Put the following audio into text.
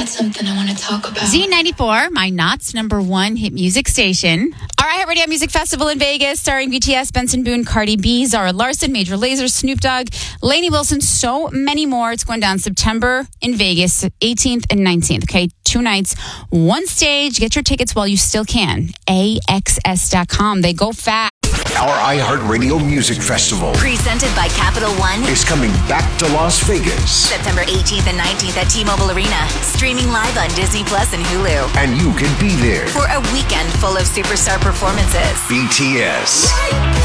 something I want to talk about. Z94, my Knott's #1 hit music station. Our iHeartRadio Music Festival in Vegas, starring BTS, Benson Boone, Cardi B, Zara Larsson, Major Lazer, Snoop Dogg, Lainey Wilson, so many more. It's going down September in Vegas, 18th and 19th. Okay, 2 nights, 1 stage. Get your tickets while you still can. AXS.com. They go fast. Our iHeartRadio Music Festival, presented by Capital One, is coming back to Las Vegas. September 18th and 19th at T-Mobile Arena. Streaming live on Disney Plus and Hulu. And you can be there for a weekend full of superstar performances. BTS,